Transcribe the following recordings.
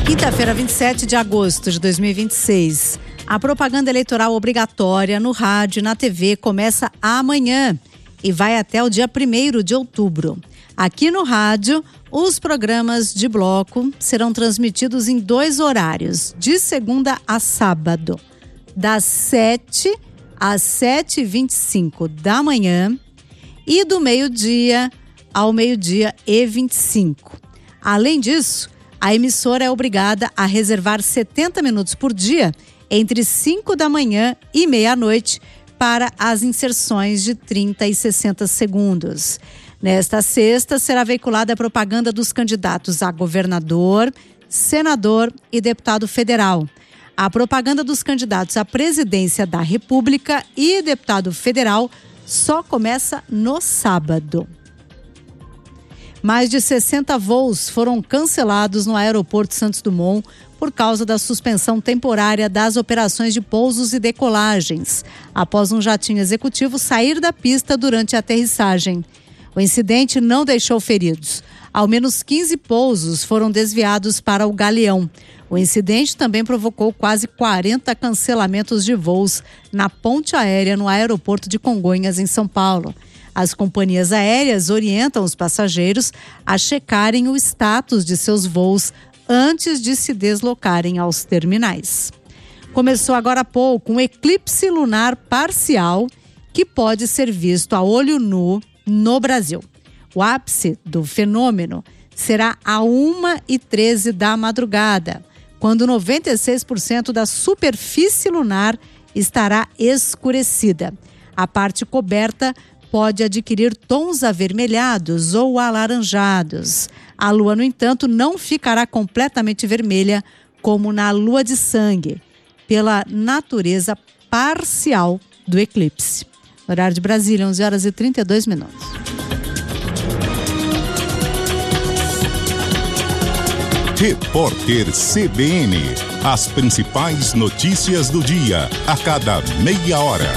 Quinta-feira, 27 de agosto de 2026. A propaganda eleitoral obrigatória no rádio e na TV começa amanhã e vai até o dia 1º de outubro. Aqui no rádio, os programas de bloco serão transmitidos em 2 horários, de segunda a sábado, das 7 às 7h25 da manhã e do meio-dia ao meio-dia e 25. Além disso, a emissora é obrigada a reservar 70 minutos por dia entre 5 da manhã e meia-noite para as inserções de 30 e 60 segundos. Nesta sexta, será veiculada a propaganda dos candidatos a governador, senador e deputado federal. A propaganda dos candidatos à presidência da República e deputado federal só começa no sábado. Mais de 60 voos foram cancelados no aeroporto Santos Dumont por causa da suspensão temporária das operações de pousos e decolagens, após um jatinho executivo sair da pista durante a aterrissagem. O incidente não deixou feridos. Ao menos 15 pousos foram desviados para o Galeão. O incidente também provocou quase 40 cancelamentos de voos na ponte aérea no aeroporto de Congonhas, em São Paulo. As companhias aéreas orientam os passageiros a checarem o status de seus voos antes de se deslocarem aos terminais. Começou agora há pouco um eclipse lunar parcial que pode ser visto a olho nu no Brasil. O ápice do fenômeno será a 1h13 da madrugada, quando 96% da superfície lunar estará escurecida. A parte coberta pode adquirir tons avermelhados ou alaranjados. A lua, no entanto, não ficará completamente vermelha como na lua de sangue, pela natureza parcial do eclipse. Horário de Brasília, 11h32. Repórter CBN. As principais notícias do dia, a cada meia hora.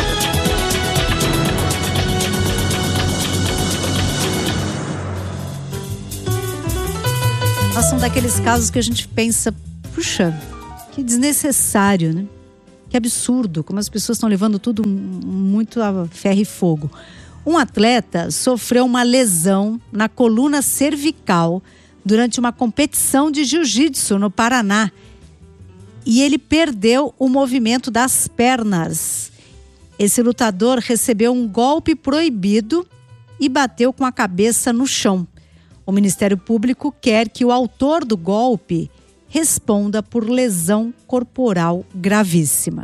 São daqueles casos que a gente pensa, puxa, que desnecessário, né? Que absurdo, como as pessoas estão levando tudo muito a ferro e fogo. Um atleta sofreu uma lesão na coluna cervical durante uma competição de jiu-jitsu no Paraná. E ele perdeu o movimento das pernas. Esse lutador recebeu um golpe proibido e bateu com a cabeça no chão. O Ministério Público quer que o autor do golpe responda por lesão corporal gravíssima.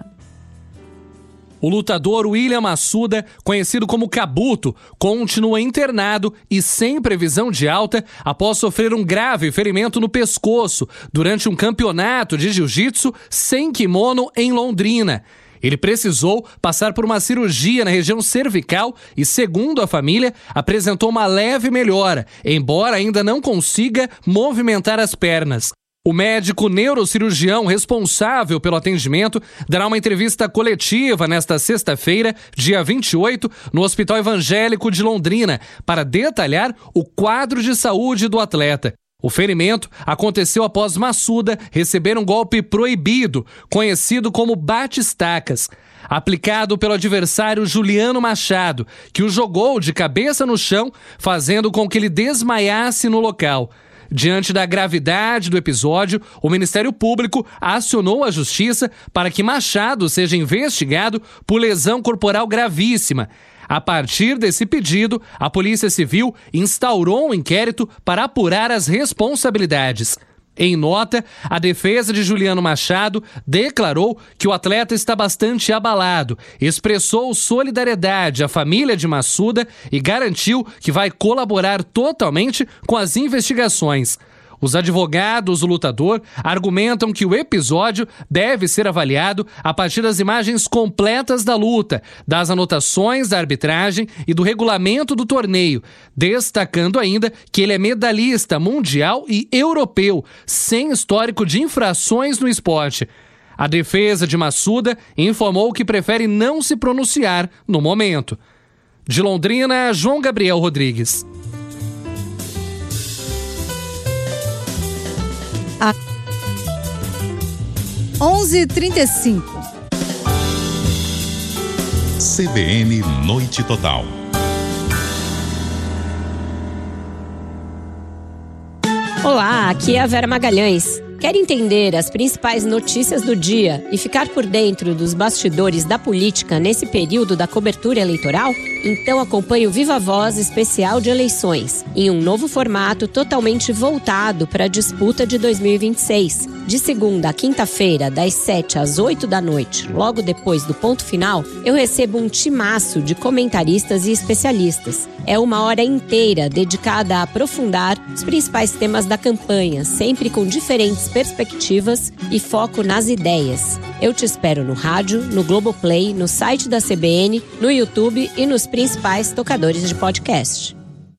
O lutador William Massuda, conhecido como Cabuto, continua internado e sem previsão de alta após sofrer um grave ferimento no pescoço durante um campeonato de jiu-jitsu sem kimono em Londrina. Ele precisou passar por uma cirurgia na região cervical e, segundo a família, apresentou uma leve melhora, embora ainda não consiga movimentar as pernas. O médico neurocirurgião responsável pelo atendimento dará uma entrevista coletiva nesta sexta-feira, dia 28, no Hospital Evangélico de Londrina, para detalhar o quadro de saúde do atleta. O ferimento aconteceu após Massuda receber um golpe proibido, conhecido como bate-estacas, aplicado pelo adversário Juliano Machado, que o jogou de cabeça no chão, fazendo com que ele desmaiasse no local. Diante da gravidade do episódio, o Ministério Público acionou a Justiça para que Machado seja investigado por lesão corporal gravíssima. A partir desse pedido, a Polícia Civil instaurou um inquérito para apurar as responsabilidades. Em nota, a defesa de Juliano Machado declarou que o atleta está bastante abalado, expressou solidariedade à família de Massuda e garantiu que vai colaborar totalmente com as investigações. Os advogados do lutador argumentam que o episódio deve ser avaliado a partir das imagens completas da luta, das anotações da arbitragem e do regulamento do torneio, destacando ainda que ele é medalhista mundial e europeu, sem histórico de infrações no esporte. A defesa de Massuda informou que prefere não se pronunciar no momento. De Londrina, João Gabriel Rodrigues. 11h35. CBN Noite Total. Olá, aqui é a Vera Magalhães. Quer entender as principais notícias do dia e ficar por dentro dos bastidores da política nesse período da cobertura eleitoral? Então acompanhe o Viva Voz especial de eleições, em um novo formato totalmente voltado para a disputa de 2026. De segunda a quinta-feira, das 7 às 8 da noite, logo depois do ponto final, eu recebo um timaço de comentaristas e especialistas. É uma hora inteira dedicada a aprofundar os principais temas da campanha, sempre com diferentes perspectivas e foco nas ideias. Eu te espero no rádio, no Globoplay, no site da CBN, no YouTube e nos principais tocadores de podcast.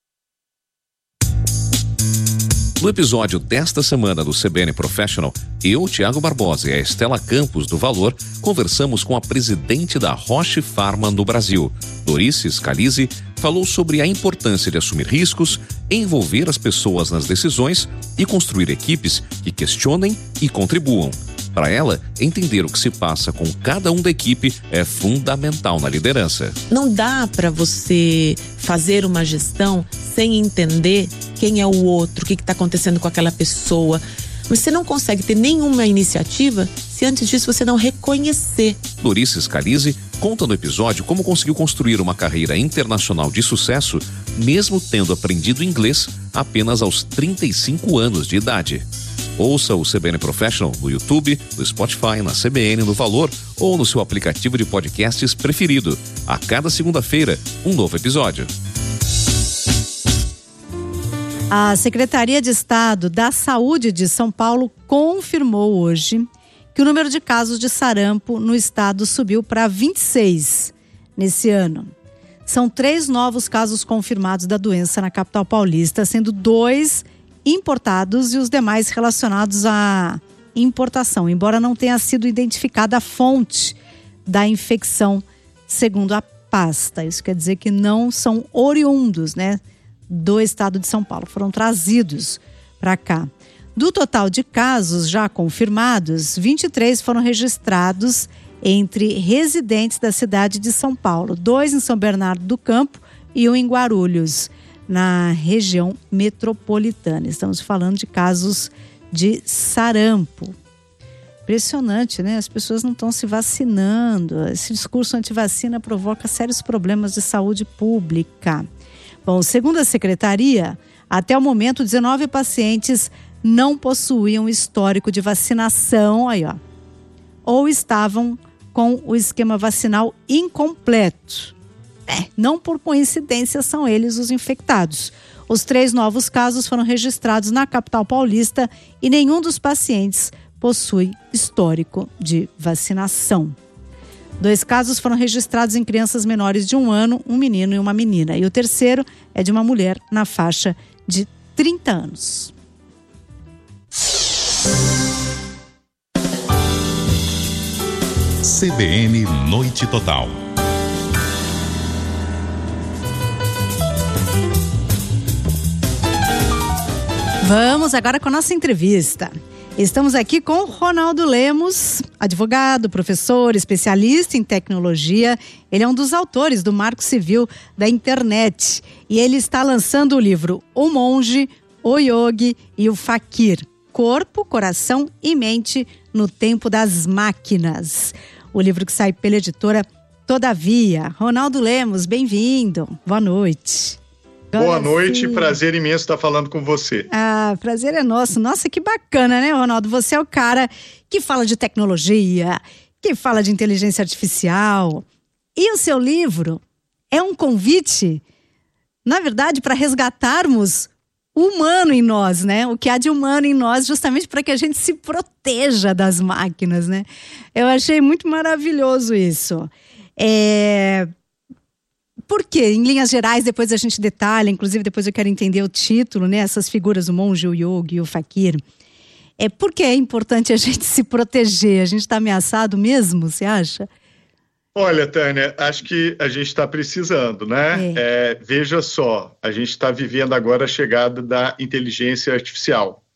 No episódio desta semana do CBN Professional, eu, Tiago Barbosa e a Estela Campos, do Valor, conversamos com a presidente da Roche Pharma no Brasil. Dorice Scalise falou sobre a importância de assumir riscos, envolver as pessoas nas decisões e construir equipes que questionem e contribuam. Para ela, entender o que se passa com cada um da equipe é fundamental na liderança. Não dá para você fazer uma gestão sem entender quem é o outro, o que está acontecendo com aquela pessoa. Mas você não consegue ter nenhuma iniciativa se antes disso você não reconhecer. Dorice Scalise conta no episódio como conseguiu construir uma carreira internacional de sucesso, mesmo tendo aprendido inglês apenas aos 35 anos de idade. Ouça o CBN Professional no YouTube, no Spotify, na CBN, no Valor ou no seu aplicativo de podcasts preferido. A cada segunda-feira, um novo episódio. A Secretaria de Estado da Saúde de São Paulo confirmou hoje que o número de casos de sarampo no estado subiu para 26 nesse ano. São 3 novos casos confirmados da doença na capital paulista, sendo 2 importados e os demais relacionados à importação, embora não tenha sido identificada a fonte da infecção, segundo a pasta. Isso quer dizer que não são oriundos, do estado de São Paulo, foram trazidos para cá. Do total de casos já confirmados, 23 foram registrados entre residentes da cidade de São Paulo, 2 em São Bernardo do Campo e 1 em Guarulhos, na região metropolitana. Estamos falando de casos de sarampo. Impressionante, né? As pessoas não estão se vacinando. Esse discurso anti-vacina provoca sérios problemas de saúde pública. Bom, segundo a secretaria, até o momento 19 pacientes não possuíam histórico de vacinação, ou estavam com o esquema vacinal incompleto. Não por coincidência são eles os infectados. Os 3 novos casos foram registrados na capital paulista e nenhum dos pacientes possui histórico de vacinação. 2 casos foram registrados em crianças menores de 1 ano, um menino e uma menina. E o terceiro é de uma mulher na faixa de 30 anos. CBN Noite Total. Vamos agora com a nossa entrevista. Estamos aqui com Ronaldo Lemos, advogado, professor, especialista em tecnologia. Ele é um dos autores do Marco Civil da Internet. E ele está lançando o livro O Monge, o Yogi e o Fakir. Corpo, Coração e Mente no Tempo das Máquinas. O livro que sai pela editora Todavia. Ronaldo Lemos, bem-vindo. Boa noite. Boa noite, prazer imenso estar falando com você. Prazer é nosso. Nossa, que bacana, né, Ronaldo? Você é o cara que fala de tecnologia, que fala de inteligência artificial. E o seu livro é um convite, na verdade, para resgatarmos o humano em nós, né? O que há de humano em nós, justamente para que a gente se proteja das máquinas, né? Eu achei muito maravilhoso isso. Por quê? Em linhas gerais, depois a gente detalha, inclusive depois eu quero entender o título, né? Essas figuras, o monge, o yogi e o fakir. Por que é importante a gente se proteger? A gente está ameaçado mesmo, você acha? Olha, Tânia, acho que a gente está precisando, né? Veja só, a gente está vivendo agora a chegada da inteligência artificial.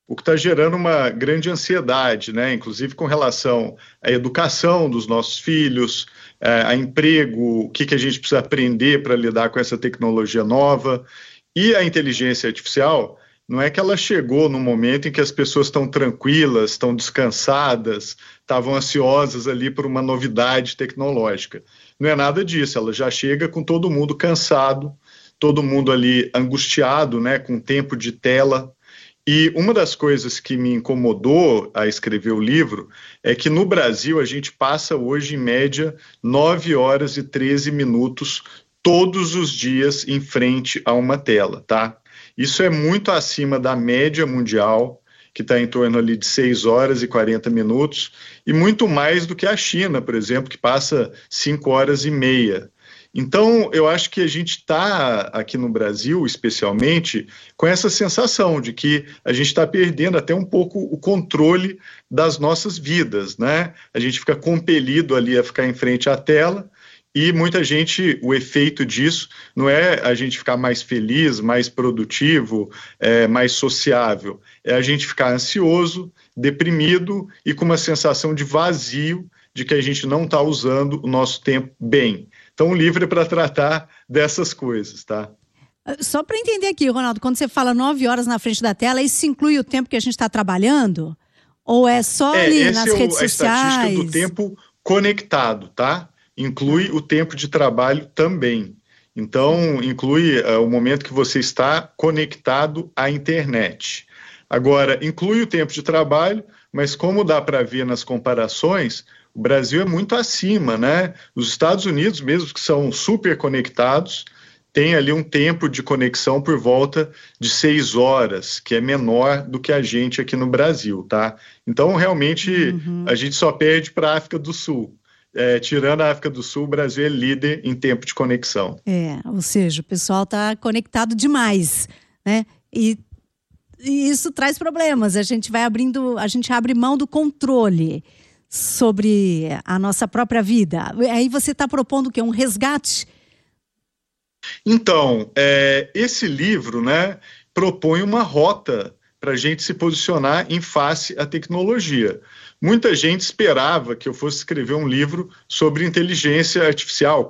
o que está gerando uma grande ansiedade, né? Inclusive com relação à educação dos nossos filhos, a emprego, o que a gente precisa aprender para lidar com essa tecnologia nova. E a inteligência artificial, não é que ela chegou no momento em que as pessoas estão tranquilas, estão descansadas, estavam ansiosas ali por uma novidade tecnológica. Não é nada disso, ela já chega com todo mundo cansado, todo mundo ali angustiado, né, com tempo de tela. E uma das coisas que me incomodou a escrever o livro é que no Brasil a gente passa hoje em média 9 horas e 13 minutos todos os dias em frente a uma tela, tá? Isso é muito acima da média mundial, que está em torno ali de 6 horas e 40 minutos, e muito mais do que a China, por exemplo, que passa 5 horas e meia. Então, eu acho que a gente está aqui no Brasil, especialmente, com essa sensação de que a gente está perdendo até um pouco o controle das nossas vidas, né? A gente fica compelido ali a ficar em frente à tela e muita gente, o efeito disso não é a gente ficar mais feliz, mais produtivo, mais sociável, é a gente ficar ansioso, deprimido e com uma sensação de vazio de que a gente não está usando o nosso tempo bem. Então, o livro é para tratar dessas coisas, tá? Só para entender aqui, Ronaldo, quando você fala 9 horas na frente da tela, isso inclui o tempo que a gente está trabalhando? Ou é só ali nas redes sociais? A estatística do tempo conectado, tá? Inclui o tempo de trabalho também. Então, inclui o momento que você está conectado à internet. Agora, inclui o tempo de trabalho, mas como dá para ver nas comparações, o Brasil é muito acima, né? Os Estados Unidos, mesmo que são super conectados, tem ali um tempo de conexão por volta de 6 horas, que é menor do que a gente aqui no Brasil, tá? Então, realmente, a gente só perde para a África do Sul. Tirando a África do Sul, o Brasil é líder em tempo de conexão. Ou seja, o pessoal está conectado demais, né? E isso traz problemas. A gente abre mão do controle sobre a nossa própria vida. Aí você está propondo o quê? Um resgate? Então, esse livro, né, propõe uma rota para a gente se posicionar em face à tecnologia. Muita gente esperava que eu fosse escrever um livro sobre inteligência artificial,